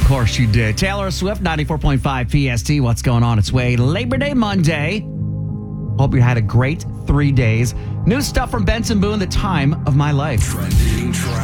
course you did. Taylor Swift, 94.5 PST. What's going on? It's Wade. Labor Day Monday. Hope you had a great 3 days. New stuff from Benson Boone, The Time of My Life.